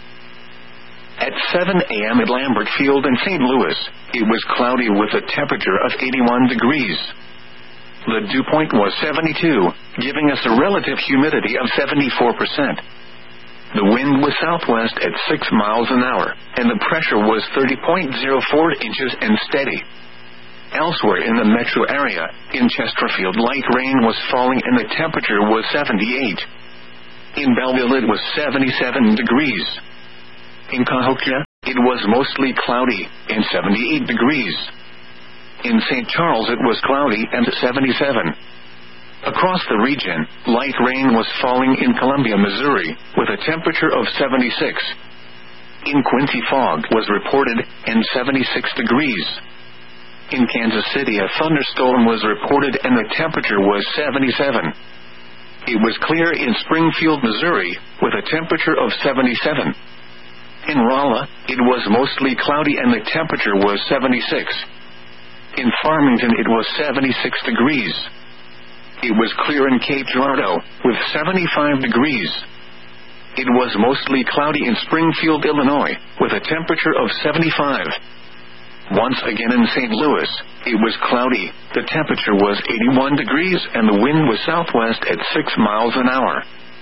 At seven a m at Lambert Field in Saint Louis, it was cloudy with a temperature of eighty-one degrees. The dew point was seventy-two, giving us a relative humidity of seventy-four percent. The wind was southwest at six miles an hour, and the pressure was thirty point zero four inches and steady. Elsewhere in the metro area, in Chesterfield, light rain was falling and the temperature was seventy-eight. In Belleville it was seventy-seven degrees. In Cahokia, it was mostly cloudy, and seventy-eight degrees. In Saint Charles it was cloudy and seventy-seven. Across the region, light rain was falling in Columbia, Missouri, with a temperature of seventy-six. In Quincy, fog was reported, and seventy-six degrees. In Kansas City, a thunderstorm was reported and the temperature was seventy-seven. It was clear in Springfield, Missouri, with a temperature of seventy-seven. In Rolla, it was mostly cloudy and the temperature was seventy-six. In Farmington it was seventy-six degrees. It was clear in Cape Girardeau, with seventy-five degrees. It was mostly cloudy in Springfield, Illinois, with a temperature of seventy-five. Once again in Saint Louis, it was cloudy, the temperature was eighty-one degrees and the wind was southwest at six miles an hour.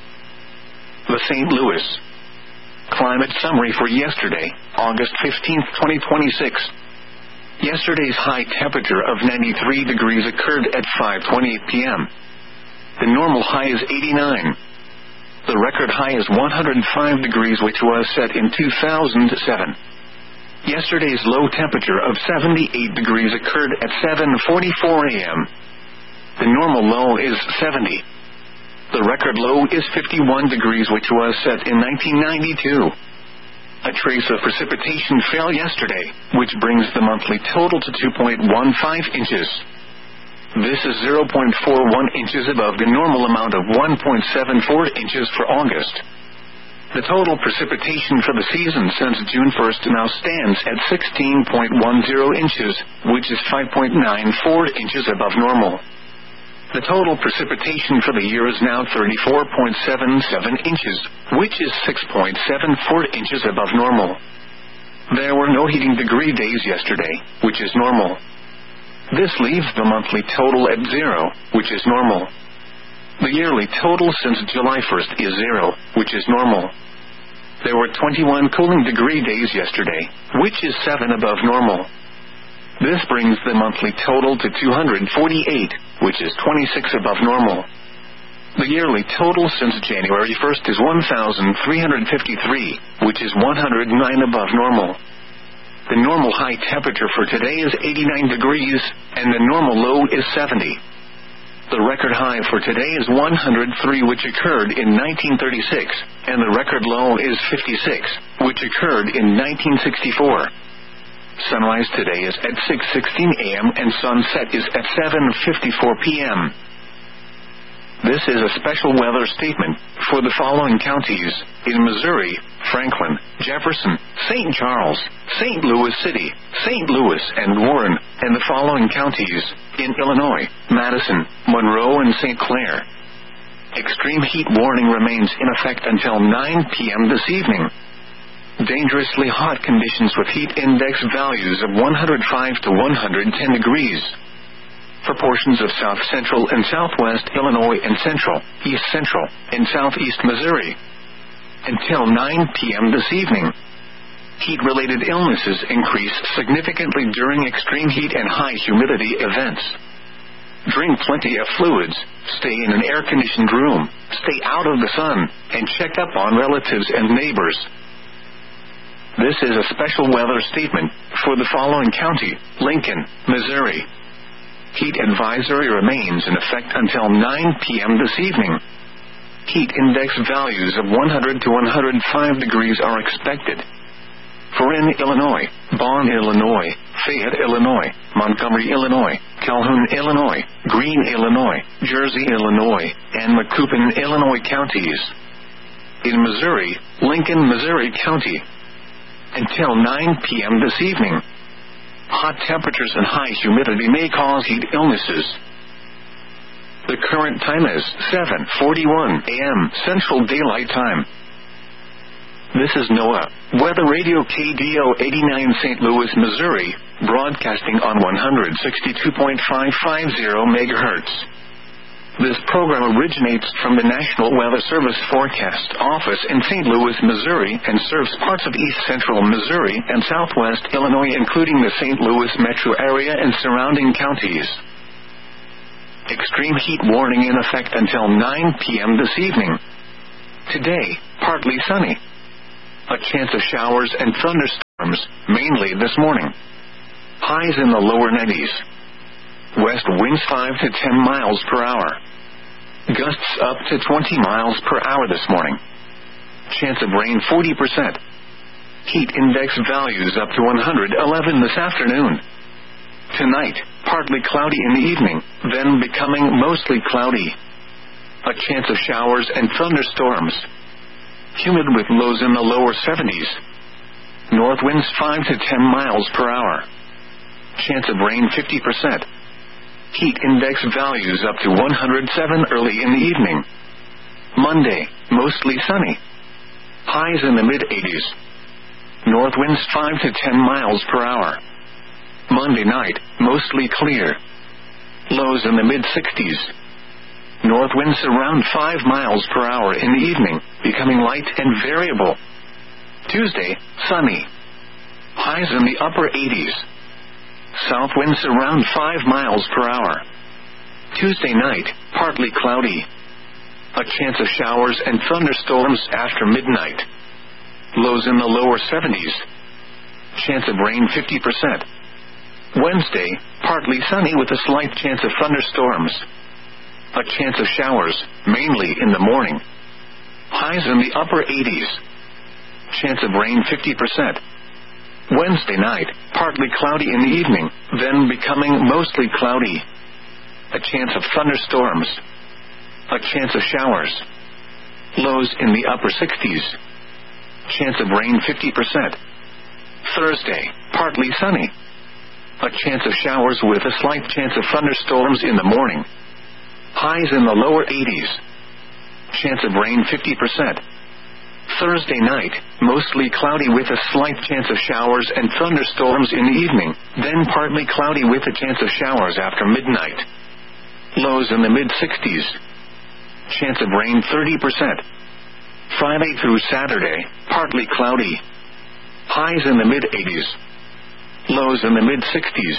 The Saint Louis Climate Summary for yesterday, August fifteenth, twenty twenty-six. Yesterday's high temperature of ninety-three degrees occurred at five twenty-eight p.m. The normal high is eighty-nine. The record high is one hundred five degrees, which was set in two thousand seven. Yesterday's low temperature of seventy-eight degrees occurred at seven forty-four a.m. The normal low is seventy. The record low is fifty-one degrees, which was set in nineteen ninety-two. A trace of precipitation fell yesterday, which brings the monthly total to two point one five inches. This is zero point four one inches above the normal amount of one point seven four inches for August. The total precipitation for the season since June first now stands at sixteen point one zero inches, which is five point nine four inches above normal. The total precipitation for the year is now thirty-four point seven seven inches, which is six point seven four inches above normal. There were no heating degree days yesterday, which is normal. This leaves the monthly total at zero, which is normal. The yearly total since July first is zero, which is normal. There were twenty-one cooling degree days yesterday, which is seven above normal. This brings the monthly total to two hundred forty-eight, which is twenty-six above normal. The yearly total since January first is one thousand three hundred fifty-three, which is one hundred nine above normal. The normal high temperature for today is eighty-nine degrees, and the normal low is seventy. The record high for today is one hundred three, which occurred in nineteen thirty-six, and the record low is fifty-six, which occurred in nineteen sixty-four. Sunrise today is at six sixteen a.m. and sunset is at seven fifty-four p.m. This is a special weather statement for the following counties: in Missouri, Franklin, Jefferson, Saint Charles, Saint Louis City, Saint Louis, and Warren, and the following counties: in Illinois, Madison, Monroe, and Saint Clair. Extreme heat warning remains in effect until nine p.m. this evening. Dangerously hot conditions with heat index values of one hundred five to one hundred ten degrees. For portions of south central and southwest Illinois and central, east central, and southeast Missouri. Until nine p.m. this evening. Heat-related illnesses increase significantly during extreme heat and high humidity events. Drink plenty of fluids, stay in an air-conditioned room, stay out of the sun, and check up on relatives and neighbors. This is a special weather statement for the following county: Lincoln, Missouri. Heat advisory remains in effect until nine p.m. this evening. Heat index values of one hundred to one hundred five degrees are expected. For in Illinois, Bonn, Illinois, Fayette, Illinois, Montgomery, Illinois, Calhoun, Illinois, Greene, Illinois, Jersey, Illinois, and Macoupin, Illinois counties. In Missouri, Lincoln, Missouri County. Until nine p.m. this evening. Hot temperatures and high humidity may cause heat illnesses. The current time is seven forty-one a.m. Central Daylight Time. This is NOAA Weather Radio K D O eighty-nine Saint Louis, Missouri, broadcasting on one hundred sixty-two point five five zero megahertz. This program originates from the National Weather Service Forecast Office in Saint Louis, Missouri, and serves parts of east central Missouri and southwest Illinois, including the Saint Louis metro area and surrounding counties. Extreme heat warning in effect until nine p.m. this evening. Today, partly sunny. A chance of showers and thunderstorms, mainly this morning. Highs in the lower nineties. West winds five to ten miles per hour. Gusts up to twenty miles per hour this morning. Chance of rain forty percent. Heat index values up to one hundred eleven this afternoon. Tonight, partly cloudy in the evening, then becoming mostly cloudy. A chance of showers and thunderstorms. Humid with lows in the lower seventies. North winds five to ten miles per hour. Chance of rain fifty percent. Heat index values up to one hundred seven early in the evening. Monday, mostly sunny. Highs in the mid-eighties. North winds five to ten miles per hour. Monday night, mostly clear. Lows in the mid-sixties. North winds around five miles per hour in the evening, becoming light and variable. Tuesday, sunny. Highs in the upper eighties. South winds around five miles per hour. Tuesday night, partly cloudy. A chance of showers and thunderstorms after midnight. Lows in the lower seventies. Chance of rain fifty percent. Wednesday, partly sunny with a slight chance of thunderstorms. A chance of showers, mainly in the morning. Highs in the upper eighties. Chance of rain fifty percent. Wednesday night, partly cloudy in the evening, then becoming mostly cloudy. A chance of thunderstorms. A chance of showers. Lows in the upper sixties. Chance of rain fifty percent. Thursday, partly sunny. A chance of showers with a slight chance of thunderstorms in the morning. Highs in the lower eighties. Chance of rain fifty percent. Thursday night, mostly cloudy with a slight chance of showers and thunderstorms in the evening, then partly cloudy with a chance of showers after midnight. Lows in the mid-sixties. Chance of rain thirty percent. Friday through Saturday, partly cloudy. Highs in the mid-eighties. Lows in the mid-sixties.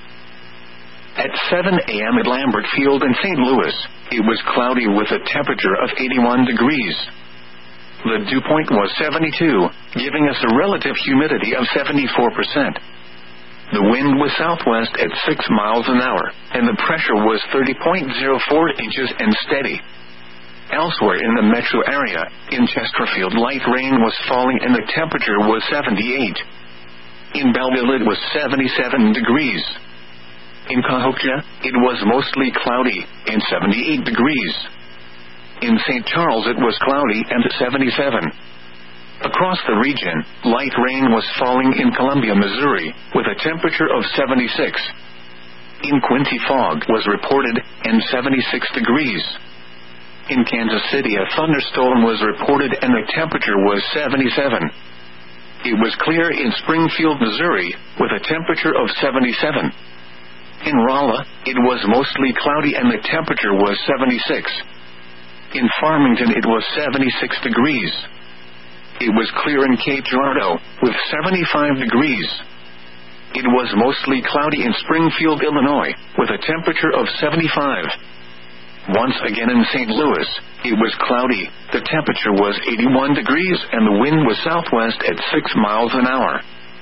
At seven a.m. at Lambert Field in Saint Louis, it was cloudy with a temperature of eighty-one degrees. The dew point was seventy-two, giving us a relative humidity of seventy-four percent. The wind was southwest at six miles an hour, and the pressure was thirty point zero four inches and steady. Elsewhere in the metro area, in Chesterfield, light rain was falling and the temperature was seventy-eight. In Belleville it was seventy-seven degrees. In Cahokia, it was mostly cloudy, and seventy-eight degrees. In Saint Charles it was cloudy and seventy-seven. Across the region, light rain was falling in Columbia, Missouri, with a temperature of seventy-six. In Quincy fog was reported, and seventy-six degrees. In Kansas City a thunderstorm was reported and the temperature was seventy-seven. It was clear in Springfield, Missouri, with a temperature of seventy-seven. In Rolla, it was mostly cloudy and the temperature was seventy-six. In Farmington it was seventy-six degrees. It was clear in Cape Girardeau, with seventy-five degrees. It was mostly cloudy in Springfield, Illinois, with a temperature of seventy-five. Once again in Saint Louis, it was cloudy, the temperature was eighty-one degrees and the wind was southwest at six miles an hour.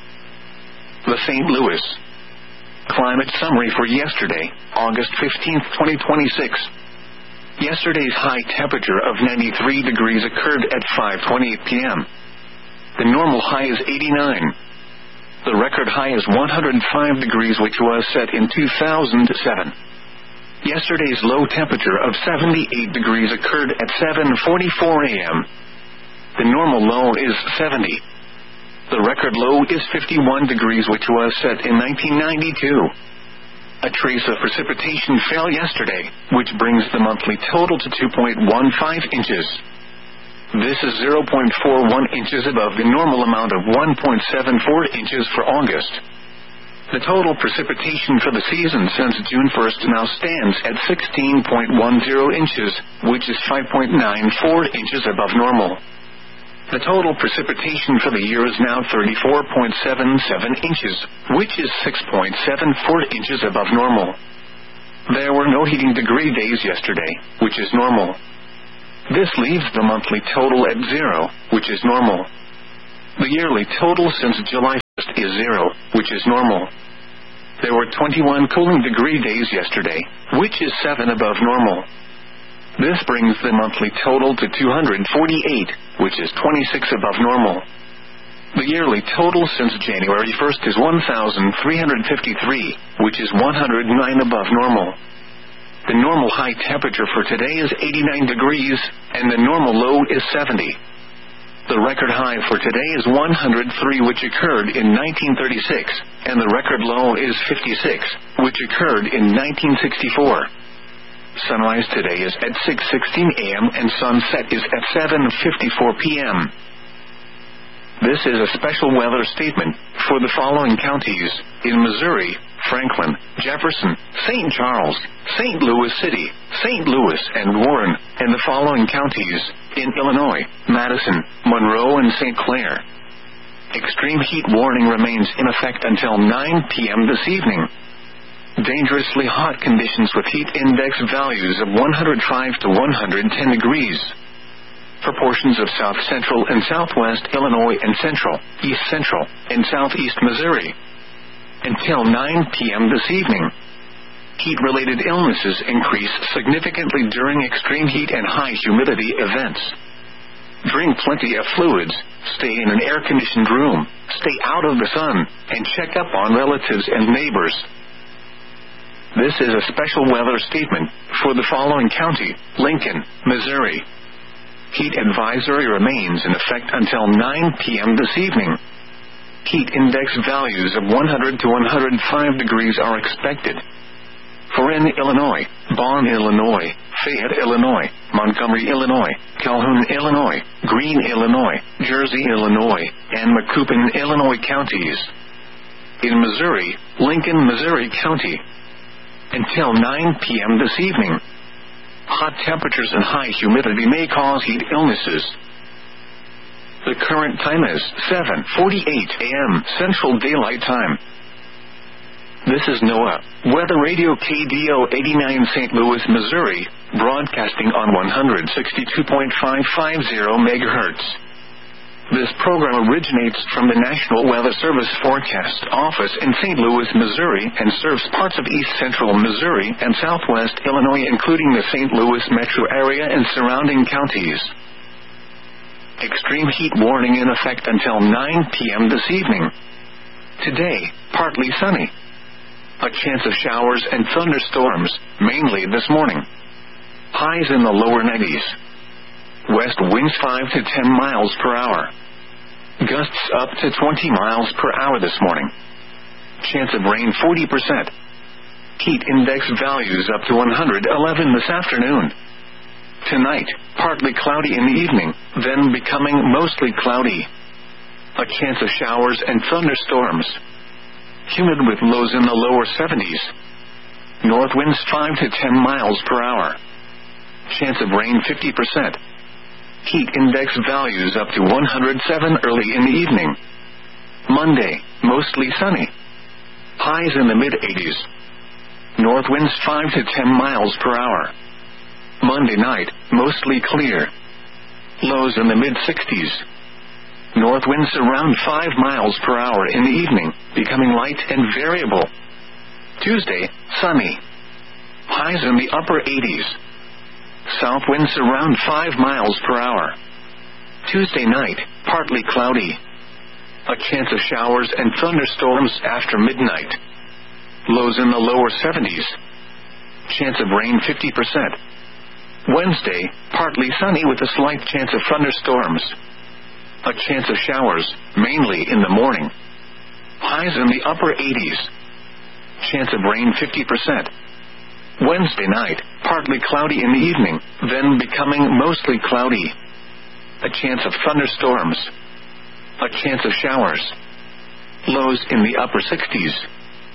The Saint Louis Climate Summary for yesterday, August fifteenth, twenty twenty-six. Yesterday's high temperature of ninety-three degrees occurred at five twenty-eight p.m. The normal high is eighty-nine. The record high is one hundred five degrees, which was set in two thousand seven. Yesterday's low temperature of seventy-eight degrees occurred at seven forty-four a.m. The normal low is seventy. The record low is fifty-one degrees, which was set in nineteen ninety-two. A trace of precipitation fell yesterday, which brings the monthly total to two point one five inches. This is zero point four one inches above the normal amount of one point seven four inches for August. The total precipitation for the season since June first now stands at sixteen point one zero inches, which is five point nine four inches above normal. The total precipitation for the year is now thirty-four point seven seven inches, which is six point seven four inches above normal. There were no heating degree days yesterday, which is normal. This leaves the monthly total at zero, which is normal. The yearly total since July first is zero, which is normal. There were twenty-one cooling degree days yesterday, which is seven above normal. This brings the monthly total to two hundred forty-eight, which is twenty-six above normal. The yearly total since January first is one thousand three hundred fifty-three, which is one hundred nine above normal. The normal high temperature for today is eighty-nine degrees, and the normal low is seventy. The record high for today is one hundred three, which occurred in nineteen thirty-six, and the record low is fifty-six, which occurred in nineteen sixty-four. Sunrise today is at six sixteen a m and sunset is at seven fifty-four p m This is a special weather statement for the following counties: in Missouri, Franklin, Jefferson, Saint Charles, Saint Louis City, Saint Louis, and Warren, and the following counties: in Illinois, Madison, Monroe, and Saint Clair. Extreme heat warning remains in effect until nine p m this evening. Dangerously hot conditions with heat index values of one hundred five to one hundred ten degrees. For portions of south central and southwest Illinois and central, east central, and southeast Missouri. Until nine p m this evening. Heat-related illnesses increase significantly during extreme heat and high humidity events. Drink plenty of fluids, stay in an air-conditioned room, stay out of the sun, and check up on relatives and neighbors. This is a special weather statement for the following county: Lincoln, Missouri. Heat advisory remains in effect until nine p m this evening. Heat index values of one hundred to one hundred five degrees are expected. For in Illinois, Bonn, Illinois, Fayette, Illinois, Montgomery, Illinois, Calhoun, Illinois, Greene, Illinois, Jersey, Illinois, and Macoupin, Illinois counties. In Missouri, Lincoln, Missouri County. Until nine p m this evening. Hot temperatures and high humidity may cause heat illnesses. The current time is seven forty-eight a m Central Daylight Time. This is NOAA Weather Radio K D O eighty-nine Saint Louis, Missouri, broadcasting on one hundred sixty-two point five five zero megahertz. This program originates from the National Weather Service Forecast Office in Saint Louis, Missouri, and serves parts of east central Missouri and southwest Illinois, including the Saint Louis metro area and surrounding counties. Extreme heat warning in effect until nine p m this evening. Today, partly sunny. A chance of showers and thunderstorms, mainly this morning. Highs in the lower nineties. West winds five to ten miles per hour. Gusts up to twenty miles per hour this morning. Chance of rain forty percent. Heat index values up to one hundred eleven this afternoon. Tonight, partly cloudy in the evening, then becoming mostly cloudy. A chance of showers and thunderstorms. Humid with lows in the lower seventies. North winds five to ten miles per hour. Chance of rain fifty percent. Heat index values up to one hundred seven early in the evening. Monday, mostly sunny. Highs in the mid-eighties. North winds five to ten miles per hour. Monday night, mostly clear. Lows in the mid-sixties. North winds around five miles per hour in the evening, becoming light and variable. Tuesday, sunny. Highs in the upper eighties. South winds around five miles per hour. Tuesday night, partly cloudy. A chance of showers and thunderstorms after midnight. Lows in the lower seventies. Chance of rain fifty percent. Wednesday, partly sunny with a slight chance of thunderstorms. A chance of showers, mainly in the morning. Highs in the upper eighties. Chance of rain fifty percent. Wednesday night, partly cloudy in the evening, then becoming mostly cloudy. A chance of thunderstorms. A chance of showers. Lows in the upper sixties.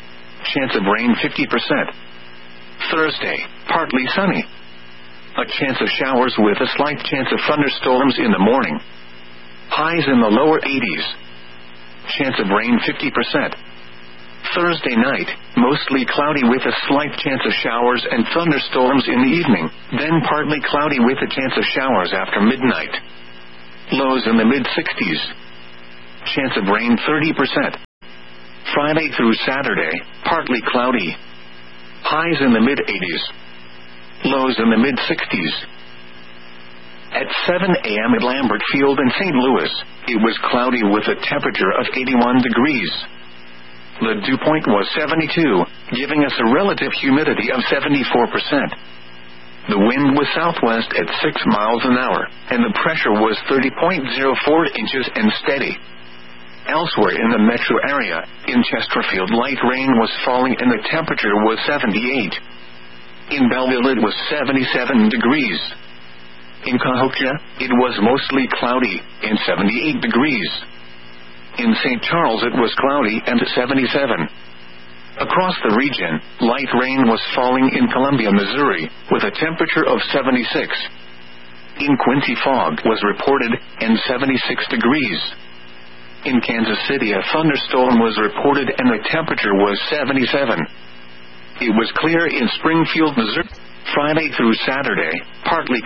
Chance of rain fifty percent. Thursday, partly sunny. A chance of showers with a slight chance of thunderstorms in the morning. Highs in the lower eighties. Chance of rain fifty percent. Thursday night, mostly cloudy with a slight chance of showers and thunderstorms in the evening, then partly cloudy with a chance of showers after midnight. Lows in the mid sixties. Chance of rain thirty percent. Friday through Saturday, partly cloudy. Highs in the mid eighties. Lows in the mid sixties. At seven a.m. at Lambert Field in Saint Louis, it was cloudy with a temperature of eighty-one degrees. The dew point was seventy-two, giving us a relative humidity of seventy-four percent. The wind was southwest at six miles an hour, and the pressure was thirty point zero four inches and steady. Elsewhere in the metro area, in Chesterfield, light rain was falling and the temperature was seventy-eight. In Belleville it was seventy-seven degrees. In Cahokia, it was mostly cloudy, and seventy-eight degrees. In Saint Charles it was cloudy and seventy-seven. Across the region, light rain was falling in Columbia, Missouri, with a temperature of seventy-six. In Quincy fog was reported, and seventy-six degrees. In Kansas City a thunderstorm was reported and the temperature was seventy-seven. It was clear in Springfield, Missouri. Friday through Saturday, partly